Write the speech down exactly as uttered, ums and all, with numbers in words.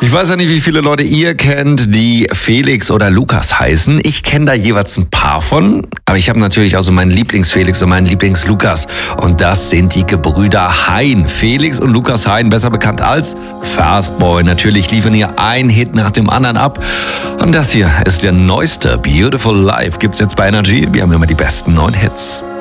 Ich weiß ja nicht, wie viele Leute ihr kennt, die Felix oder Lukas heißen. Ich kenne da jeweils ein paar von, aber ich habe natürlich auch so meinen Lieblings-Felix und meinen Lieblings-Lukas. Und das sind die Gebrüder Hein. Felix und Lukas Hein, besser bekannt als Fastboy. Natürlich liefern hier ein Hit nach dem anderen ab. Und das hier ist der neueste Beautiful Life. Gibt's jetzt bei Energy. Wir haben immer die besten neuen Hits.